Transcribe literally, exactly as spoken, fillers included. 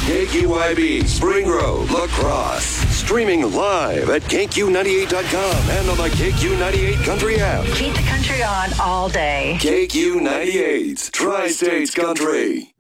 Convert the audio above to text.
K Q Y B, Spring Grove, La Crosse. Streaming live at K Q ninety-eight dot com and on the K Q ninety-eight Country app. Keep the country on all day. K Q ninety-eight, Tri-States Country.